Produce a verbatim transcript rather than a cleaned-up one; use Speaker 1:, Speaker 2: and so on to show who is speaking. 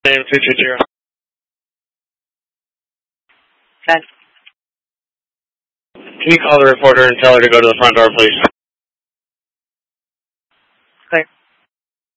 Speaker 1: Name two two zero.
Speaker 2: Okay.
Speaker 1: Can you call the reporter and tell her to go to the front door, please?